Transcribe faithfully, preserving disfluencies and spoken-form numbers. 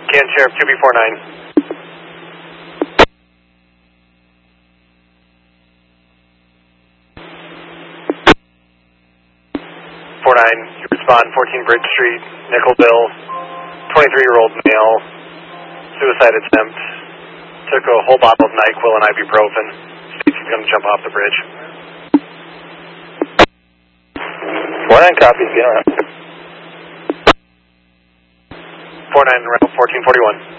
Can Sheriff two B four nine. four nine, you respond, fourteen Bridge Street, Nickelville, twenty-three-year-old male, suicide attempt, took a whole bottle of NyQuil and ibuprofen, states he's going to jump off the bridge. four nine copies, get on. four nine, fourteen forty-one.